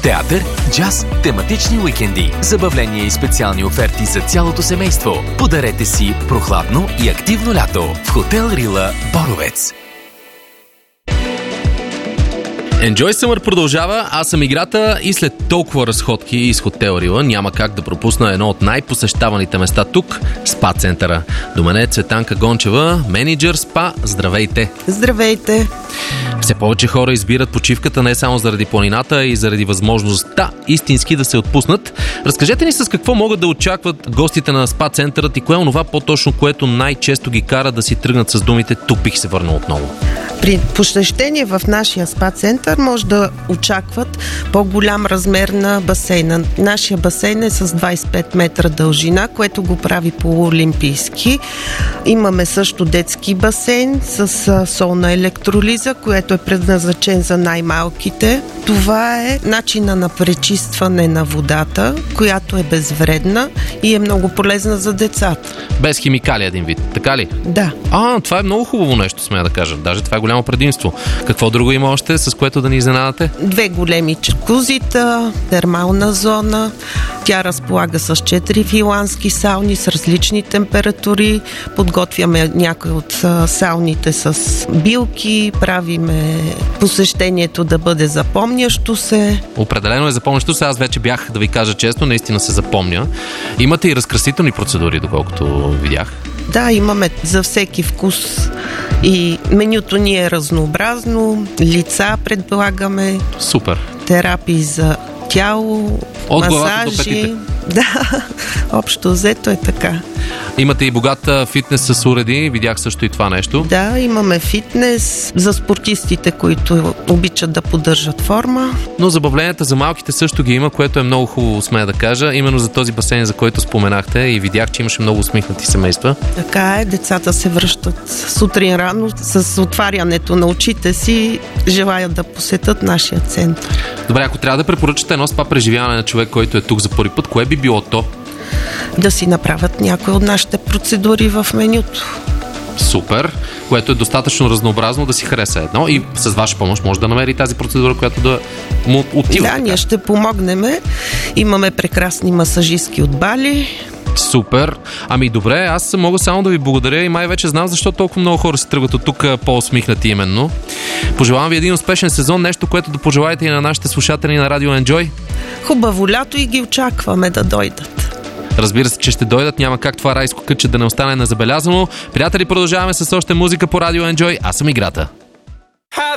Театър, джаз, тематични уикенди, забавления и специални оферти за цялото семейство. Подарете си прохладно и активно лято в Хотел Рила Боровец. Enjoy Summer продължава, аз съм Играта и след толкова разходки из Хотел Рила няма как да пропусна едно от най-посещаваните места тук – СПА центъра. До мен е Цветанка Гончева, менеджер СПА. Здравейте! Здравейте! Все повече хора избират почивката не само заради планината, а и заради възможността истински да се отпуснат. Разкажете ни с какво могат да очакват гостите на СПА центърът и кое е онова по-точно, което най-често ги кара да си тръгнат с думите «тук бих се върнал отново». При посещение в нашия СПА център може да очакват по-голям размер на басейна. Нашия басейн е с 25 метра дължина, което го прави полуолимпийски. Имаме също детски басейн с солна електролиза, което е предназначен за най-малките. Това е начина на пречистване на водата, която е безвредна и е много полезна за децата. Без химикали един вид, така ли? Да. Това е много хубаво нещо, смея да кажа. Даже това е голямо предимство. Какво друго има още, с което да ни изненадате? 2 големи джакузита, термална зона. Тя разполага с 4 финландски сауни с различни температури. Подготвяме някои от сауните с билки, правиме посещението да бъде запомнящо се. Определено е запомнящо се. Аз вече бях, да ви кажа честно, наистина се запомня. Имате и разкрасителни процедури, доколкото видях. Да, имаме за всеки вкус и менюто ни е разнообразно, лица предлагаме. Супер. Терапии за тяло, от масажи. До петите. Да, общо взето е така. Имате и богат фитнес с уреди, видях също и това нещо. Да, имаме фитнес за спортистите, които обичат да поддържат форма. Но забавленията за малките също ги има, което е много хубаво, смея да кажа. Именно за този басейн, за който споменахте, и видях, че имаше много усмихнати семейства. Така е, децата се връщат сутрин рано с отварянето на очите си, желаят да посетят нашия център. Добре, ако трябва да препоръчате едно спа преживяване на човек, който е тук за първи път, кое би било то? Да си направят някои от нашите процедури в менюто. Супер, което е достатъчно разнообразно да си хареса едно и с ваша помощ може да намери тази процедура, която да му отива. Да, ние ще помогнем. Имаме прекрасни масажистки от Бали. Супер. Добре, аз мога само да ви благодаря и май вече знам защо толкова много хора се тръгват от тук по-усмихнати именно. Пожелавам ви един успешен сезон, нещо, което да пожелаете и на нашите слушатели на Радио Enjoy. Хубаво лято и ги очакваме да дойдат. Разбира се, че ще дойдат, няма как това райско кътче да не остане незабелязано. Приятели, продължаваме с още музика по Радио Enjoy. Аз съм Играта.